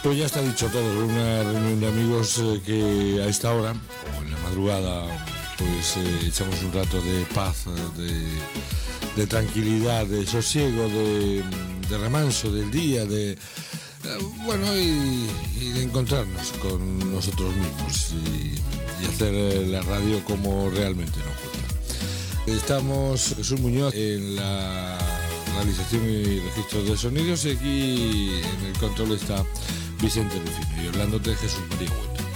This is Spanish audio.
Pues ya está dicho todo, una reunión de amigos que a esta hora, o en la madrugada, pues echamos un rato de paz, de tranquilidad, de sosiego, de remanso del día, bueno, y de encontrarnos con nosotros mismos y hacer la radio como realmente nos gusta. Estamos Jesús Muñoz en la realización y registro de sonidos, y aquí en el control está Vicente Rufino y hablándote Jesús María Huerta.